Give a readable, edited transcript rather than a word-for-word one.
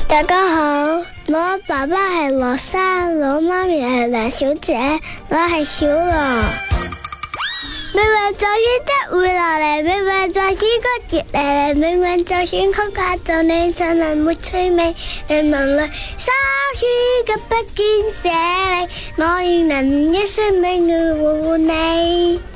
大家好，我爸爸係羅生，我媽咪係梁小姐，我係小羅。明明就算一會落嚟，明明就算個跌嚟嚟，明明就算空架就你就能沒趣味，人能來相處嘅不見捨離，我願能一生永遠護你。